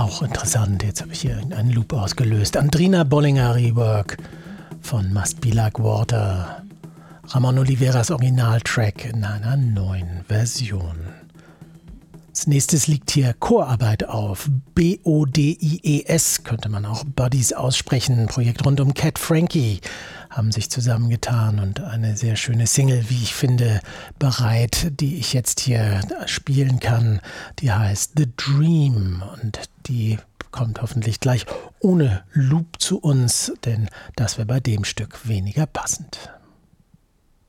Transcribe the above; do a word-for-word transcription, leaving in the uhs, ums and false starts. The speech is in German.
Auch interessant, jetzt habe ich hier einen Loop ausgelöst. Andrina Bollinger Rework von Must Be Like Water. Ramon Oliveras Originaltrack in einer neuen Version. Als nächstes liegt hier Chorarbeit auf. B O D I E S könnte man auch Buddies aussprechen. Ein Projekt rund um Cat Frankie haben sich zusammengetan und eine sehr schöne Single, wie ich finde, bereit, die ich jetzt hier spielen kann. Die heißt The Dream und die kommt hoffentlich gleich ohne Loop zu uns, denn das wäre bei dem Stück weniger passend.